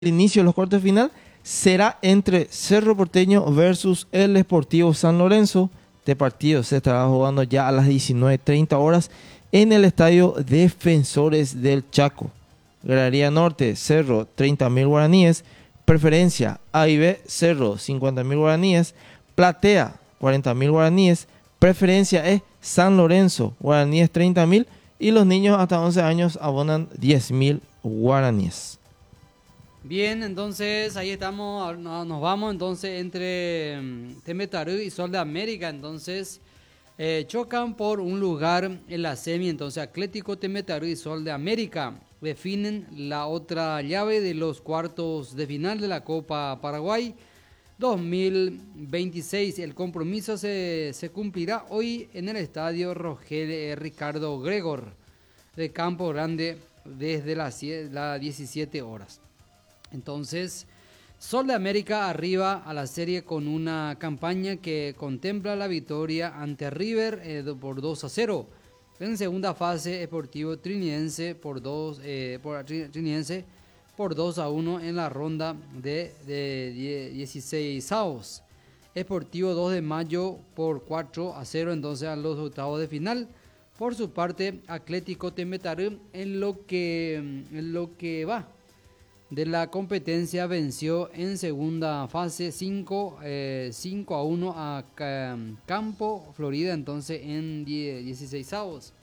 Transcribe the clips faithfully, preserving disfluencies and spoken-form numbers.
inicio de los cuartos de final será entre Cerro Porteño versus el Sportivo San Lorenzo. Este partido se estará jugando ya a las diecinueve treinta horas en el estadio Defensores del Chaco. Gradería Norte, Cerro, treinta mil guaraníes. Preferencia A y B, Cerro, cincuenta mil guaraníes. Platea, cuarenta mil guaraníes. Preferencia E, San Lorenzo, guaraníes treinta mil. Y los niños hasta once años abonan diez mil guaraníes. Bien, entonces ahí estamos, no- nos vamos entonces entre mm, Temetarú y Sol de América, entonces eh, chocan por un lugar en la semi, entonces Atlético Temetarú y Sol de América definen la otra llave de los cuartos de final de la Copa Paraguay dos mil veintiséis. El compromiso se, se cumplirá hoy en el estadio Rogel eh, Ricardo Gregor de Campo Grande desde las cie- las diecisiete horas. Entonces, Sol de América arriba a la serie con una campaña que contempla la victoria ante River eh, do- por dos a cero. En segunda fase, Sportivo Trinidense por dos, eh, por, Tri- Trinidense por dos a uno en la ronda de, de die- dieciséis avos. Sportivo dos de mayo por cuatro a cero entonces a los octavos de final. Por su parte, Atlético Temetarú en lo que, en lo que va de la competencia venció en segunda fase cinco, eh, cinco a uno a Ca- Campo Florida, entonces en dieciséis avos.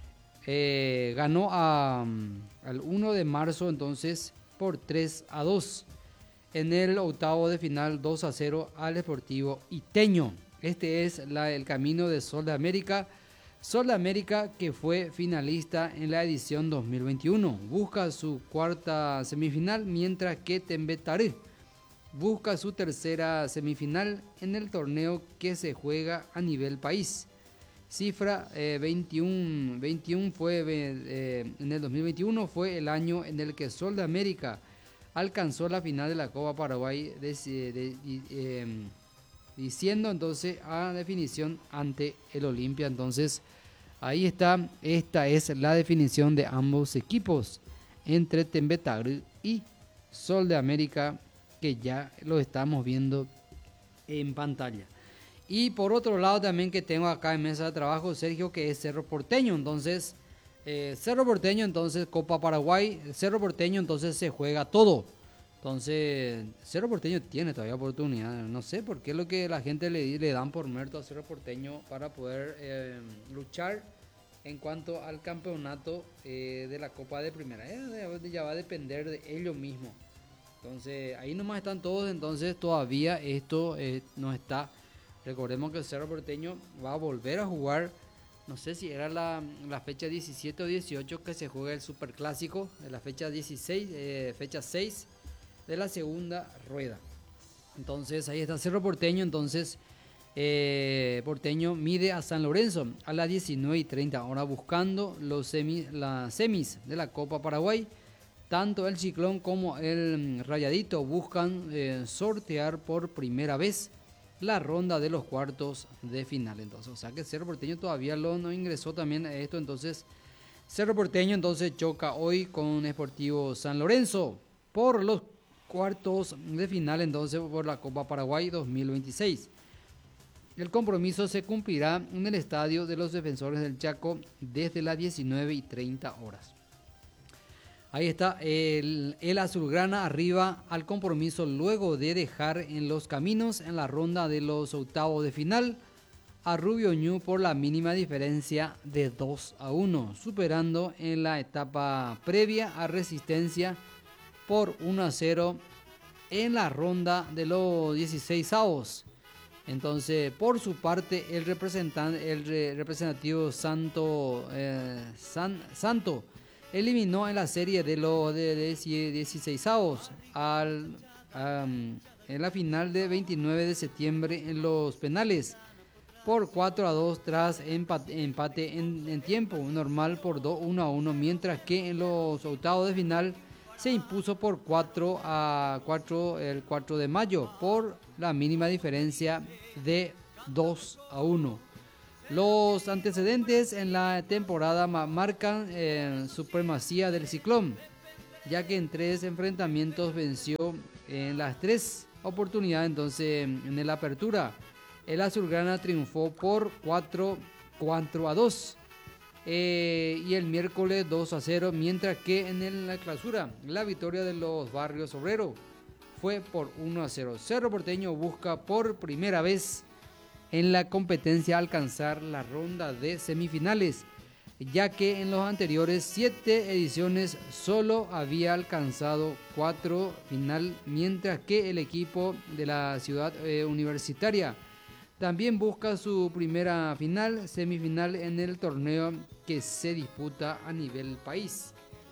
Eh, ganó a, mm, al uno de marzo entonces por tres a dos. En el octavo de final dos a cero al Sportivo Iteño. Este es la- el camino de Sol de América. Sol de América, que fue finalista en la edición dos mil veintiuno, busca su cuarta semifinal, mientras que Tembetaré busca su tercera semifinal en el torneo que se juega a nivel país. Cifra eh, veintiuno, veintiuno fue eh, en el dos mil veintiuno fue el año en el que Sol de América alcanzó la final de la Copa Paraguay, de, de, de, eh, diciendo entonces a definición ante el Olimpia. Entonces ahí está, esta es la definición de ambos equipos entre Tembetaru y Sol de América, que ya lo estamos viendo en pantalla. Y por otro lado también que tengo acá en mesa de trabajo, Sergio, que es Cerro Porteño. Entonces, eh, Cerro Porteño, entonces Copa Paraguay, Cerro Porteño, entonces se juega todo. Entonces, Cerro Porteño tiene todavía oportunidad. No sé por qué es lo que la gente le, le dan por muerto a Cerro Porteño para poder eh, luchar en cuanto al campeonato eh, de la Copa de Primera. Eh, ya va a depender de ellos mismos. Entonces, ahí nomás están todos. Entonces, todavía esto eh, no está. Recordemos que el Cerro Porteño va a volver a jugar. No sé si era la, la fecha diecisiete o dieciocho que se juega el Superclásico. De la fecha dieciséis, eh, fecha seis de la segunda rueda. Entonces ahí está Cerro Porteño. Entonces eh, Porteño mide a San Lorenzo a las diecinueve y treinta. Ahora buscando los semis, las semis de la Copa Paraguay. Tanto el Ciclón como el Rayadito buscan eh, sortear por primera vez la ronda de los cuartos de final. Entonces, o sea que Cerro Porteño todavía lo, no ingresó también a esto. Entonces, Cerro Porteño entonces choca hoy con Sportivo San Lorenzo por los cuartos de final, entonces por la Copa Paraguay dos mil veintiséis. El compromiso se cumplirá en el estadio de los Defensores del Chaco desde las diecinueve y treinta horas. Ahí está el, el azulgrana arriba al compromiso luego de dejar en los caminos en la ronda de los octavos de final a Rubio Ñu por la mínima diferencia de dos a uno, superando en la etapa previa a Resistencia por uno a cero en la ronda de los dieciséis avos. Entonces, por su parte, el representante, el re- representativo Santo, eh, San, Santo eliminó en la serie de los de, de dieciséis avos al, um, en la final de veintinueve de septiembre en los penales por cuatro a dos tras empate, empate en, en tiempo normal por uno a uno, mientras que en los octavos de final se impuso por cuatro a cuatro el cuatro de mayo por la mínima diferencia de dos a uno. Los antecedentes en la temporada marcan eh, supremacía del Ciclón. ya que en tres enfrentamientos venció en las tres oportunidades. Entonces, en la apertura, el azulgrana triunfó por cuatro a dos. Eh, y el miércoles dos a cero, mientras que en la clausura la victoria de los Barrios Obreros fue por uno a cero. Cerro Porteño busca por primera vez en la competencia alcanzar la ronda de semifinales, ya que en los anteriores siete ediciones solo había alcanzado cuatro final, mientras que el equipo de la ciudad eh, universitaria también busca su primera final, semifinal en el torneo que se disputa a nivel país.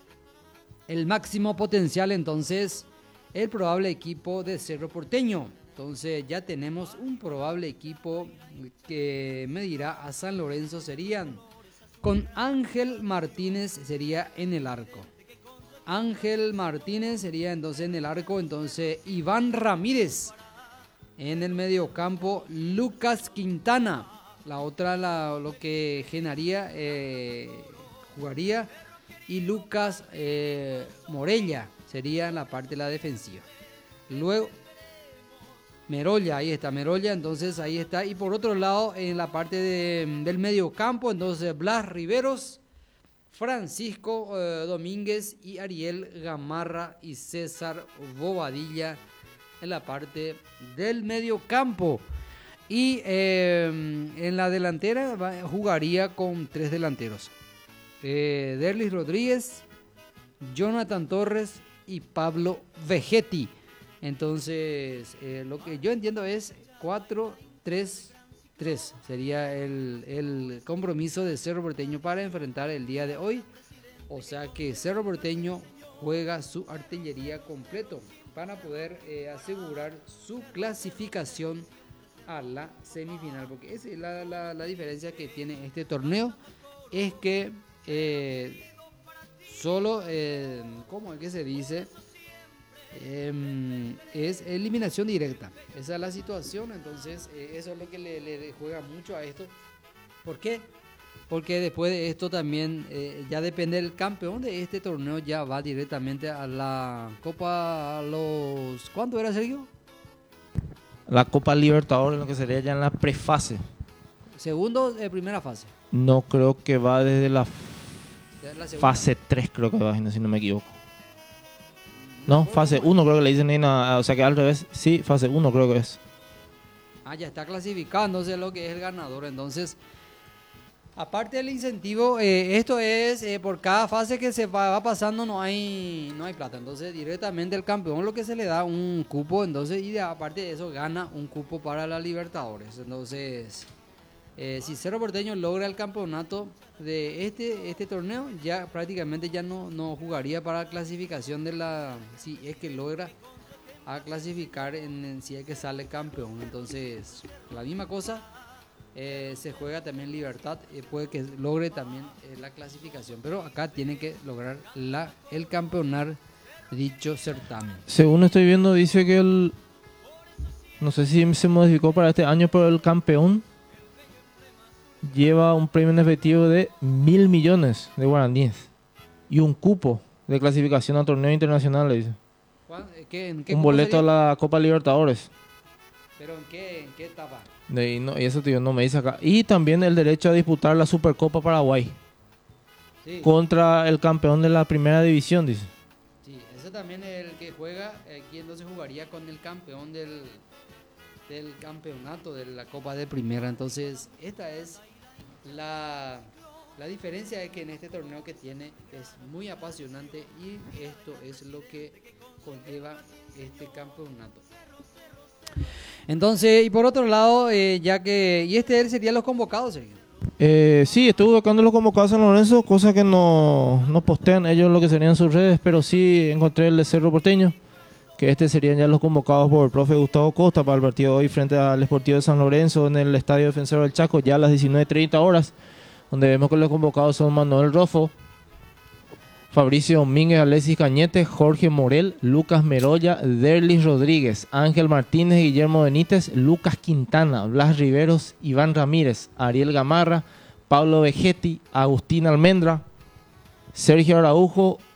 El máximo potencial entonces, el probable equipo de Cerro Porteño. Entonces ya tenemos un probable equipo que medirá a San Lorenzo, serían con Ángel Martínez sería en el arco. Ángel Martínez sería entonces en el arco, entonces Iván Ramírez. En el mediocampo, Lucas Quintana. La otra, la, lo que Genaría eh, jugaría. Y Lucas eh, Morella sería en la parte de la defensiva. Luego, Merolla, ahí está Merolla, entonces ahí está. Y por otro lado, en la parte de, del mediocampo, entonces Blas Riveros, Francisco eh, Domínguez y Ariel Gamarra y César Bobadilla en la parte del medio campo. Y eh, en la delantera va, jugaría con tres delanteros. Eh, Derlis Rodríguez, Jonathan Torres y Pablo Vegetti. Entonces, eh, lo que yo entiendo es cuatro tres tres. Sería el, el compromiso de Cerro Porteño para enfrentar el día de hoy. O sea que Cerro Porteño juega su artillería completo para poder eh, asegurar su clasificación a la semifinal, porque esa es la, la, la diferencia que tiene este torneo, es que eh, solo, eh, ¿cómo es que se dice? Eh, es eliminación directa, esa es la situación, entonces eh, eso es lo que le, le juega mucho a esto. ¿Por qué? Porque después de esto también eh, ya depende del campeón de este torneo, ya va directamente a la Copa, a los... ¿Cuánto era, Sergio? La Copa Libertadores, lo que sería ya en la prefase. Segundo, eh, primera fase. No, creo que va desde la, la fase tres, creo que va, si no me equivoco. No, fase uno creo que le dicen, o sea que al revés, sí, fase uno creo que es. Ah, ya está clasificándose lo que es el ganador, entonces... Aparte del incentivo, eh, esto es eh, por cada fase que se va, va pasando no hay no hay plata, entonces directamente el campeón lo que se le da un cupo, entonces y de, aparte de eso gana un cupo para la Libertadores. Entonces eh, si Cerro Porteño logra el campeonato de este este torneo, ya prácticamente ya no, no jugaría para la clasificación de la, si es que logra a clasificar en, en si es que sale campeón. Entonces la misma cosa. Eh, se juega también Libertad, eh, puede que logre también eh, la clasificación, pero acá tiene que lograr la, el campeonar dicho certamen. Según estoy viendo, dice que el, no sé si se modificó para este año, pero el campeón lleva un premio en efectivo de mil millones de guaraníes y un cupo de clasificación a torneos internacionales. ¿Qué, en qué un boleto sería? A la Copa Libertadores. ¿Pero en qué, en qué etapa? Y, no, y eso tío, no me dice acá. Y también el derecho a disputar la Supercopa Paraguay. Sí. Contra el campeón de la primera división, dice. Sí, ese también es el que juega, aquí entonces jugaría con el campeón del, del campeonato de la Copa de Primera. Entonces, esta es la, la diferencia, es que en este torneo que tiene es muy apasionante y esto es lo que conlleva este campeonato. Entonces, y por otro lado, eh, ya que... ¿Y este serían los convocados, Sergio? Eh, sí, estuve buscando los convocados a San Lorenzo, cosa que no, no postean ellos lo que serían sus redes, pero sí encontré el de Cerro Porteño, que este serían ya los convocados por el profe Gustavo Costa para el partido de hoy frente al Sportivo de San Lorenzo en el Estadio Defensor del Chaco, ya a las diecinueve treinta horas, donde vemos que los convocados son Manuel Rofo, Fabricio Domínguez, Alexis Cañete, Jorge Morel, Lucas Merolla, Derlis Rodríguez, Ángel Martínez, Guillermo Benítez, Lucas Quintana, Blas Riveros, Iván Ramírez, Ariel Gamarra, Pablo Vegetti, Agustín Almendra, Sergio Araujo,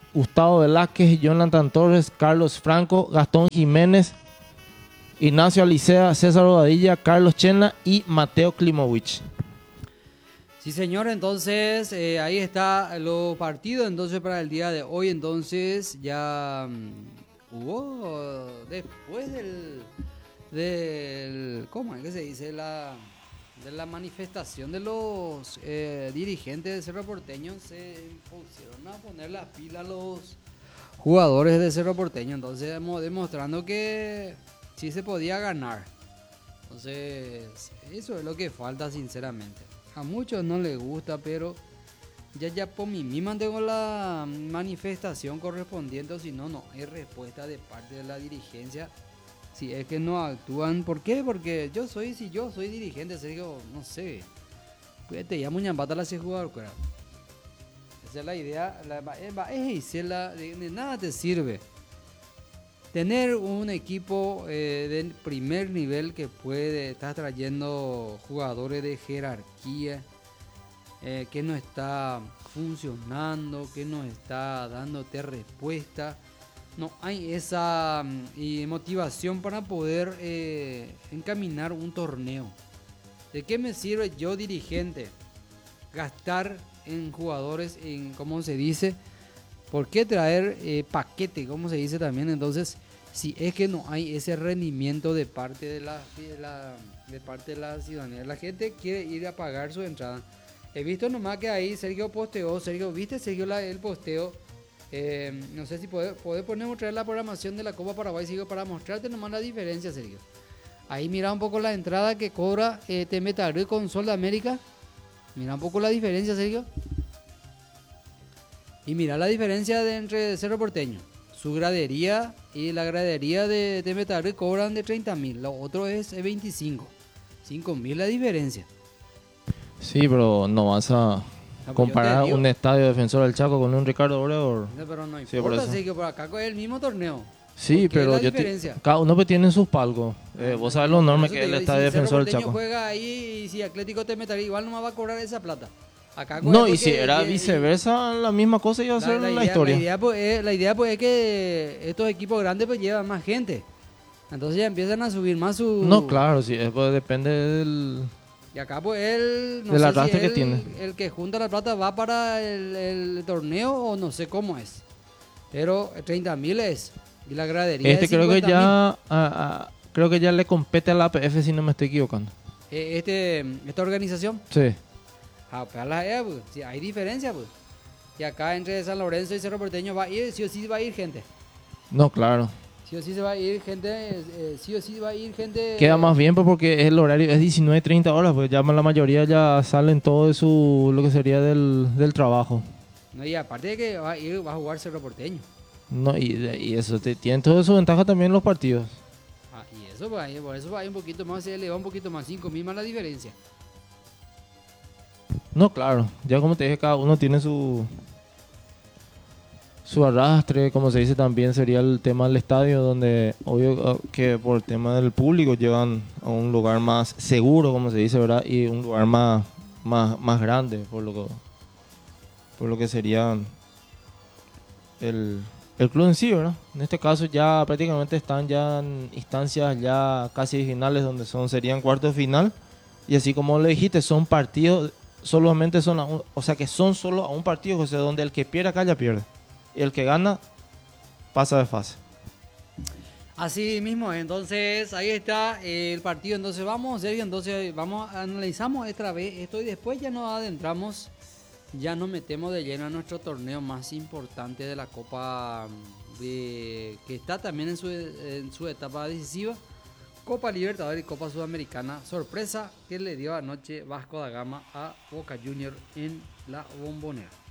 Gustavo Velázquez, Jonathan Torres, Carlos Franco, Gastón Jiménez, Ignacio Alicea, César Bobadilla, Carlos Chena y Mateo Klimovich. Sí, señor, entonces eh, ahí está los partidos entonces para el día de hoy. Entonces ya um, hubo después del, del ¿cómo es que se dice? La, de la manifestación de los eh, dirigentes de Cerro Porteño, se pusieron a poner las pilas los jugadores de Cerro Porteño. Entonces demostrando que sí se podía ganar. Entonces eso es lo que falta, sinceramente. A muchos no les gusta, pero ya ya por mí misma tengo la manifestación correspondiente, o si no, no hay respuesta de parte de la dirigencia. Si es que no actúan, ¿por qué? Porque yo soy, si yo soy dirigente, Sergio, no sé, pues te llamo ñambata la jugador, claro. Esa es la idea, la, es, es la, de, de nada te sirve tener un equipo eh, del primer nivel que puede estar trayendo jugadores de jerarquía, eh, que no está funcionando, que no está dándote respuesta. No hay esa y motivación para poder eh, encaminar un torneo. ¿De qué me sirve yo, dirigente, gastar en jugadores, en cómo se dice? ¿Por qué traer eh, paquete, como se dice también? Entonces, si es que no hay ese rendimiento de parte de la, de la, de parte de la ciudadanía, la gente quiere ir a pagar su entrada. He visto nomás que ahí Sergio posteó, Sergio, ¿viste Sergio la, el posteo? Eh, no sé si puede, puede poner mostrar la programación de la Copa Paraguay, Sergio, para mostrarte nomás la diferencia, Sergio. Ahí mira un poco la entrada que cobra eh, Temetarú con Sol de América. Mira un poco la diferencia, Sergio. Y mira la diferencia de entre Cerro Porteño. Su gradería y la gradería de Temetarú cobran de treinta mil. Lo otro es veinticinco. cinco mil la diferencia. Sí, pero no vas a No, comparar digo, un estadio Defensor del Chaco con un Ricardo Obregor. No, pero no Sí, por importa, eso. sí, que por acá es el mismo torneo. Sí, ¿Por qué pero la yo te- diferencia? cada uno pues tiene sus palcos. Eh, vos sabés lo Por enorme eso que te es el digo, y estadio si Cerro Defensor del Porteño Chaco. juega ahí y si Atlético Temetarú igual no me va a cobrar esa plata. Acá No, porque- y si era y- y- viceversa, la misma cosa iba a ser la, idea, historia. La idea, pues, es, la idea pues es que estos equipos grandes pues llevan más gente. Entonces ya empiezan a subir más su... No, claro, sí, eh, pues depende del... Y acá pues él, no Del sé arrastre si que él, tiene. el que junta la plata va para el, el torneo o no sé cómo es. Pero treinta mil es. Y la gradería Este es creo que cincuenta mil. ya... ah, ah, creo que ya le compete a la A P F si no me estoy equivocando. Eh, Este, esta organización, Sí. ah, pues, la E A, pues, sí, hay diferencia pues. Y acá entre San Lorenzo y Cerro Porteño va a ir, sí o sí va a ir gente. No, claro. Sí o sí se va a ir gente, eh, sí o sí va a ir gente. Queda más bien pues, porque el horario es diecinueve treinta horas, pues ya la mayoría ya salen todo de su... lo que sería del, del trabajo. No, y aparte de que va a ir, va a jugar Cerro Porteño. No, y, y eso, te, tienen toda su ventaja también los partidos. Ah, y eso va a ir, por eso va a ir un poquito más, se eleva un poquito más, cinco mil más la diferencia. No, claro, ya como te dije, cada uno tiene su su arrastre, como se dice también sería el tema del estadio, donde obvio uh, que por el tema del público llevan a un lugar más seguro, como se dice, ¿verdad? Y un lugar más, más, más grande, por lo que, por lo que sería el, el club en sí, ¿verdad? En este caso ya prácticamente están ya en instancias ya casi finales, donde son serían cuartos de final, y así como le dijiste, son partidos solamente son a un, o sea que son solo a un partido, o sea, donde el que pierde acá ya pierde y el que gana pasa de fase. Así mismo, entonces ahí está el partido. Entonces vamos, Sergio, entonces vamos, analizamos esta vez esto y después ya nos adentramos, ya nos metemos de lleno a nuestro torneo más importante de la Copa, de, que está también en su, en su etapa decisiva, Copa Libertadores y Copa Sudamericana. Sorpresa que le dio anoche Vasco da Gama a Boca Juniors en la Bombonera.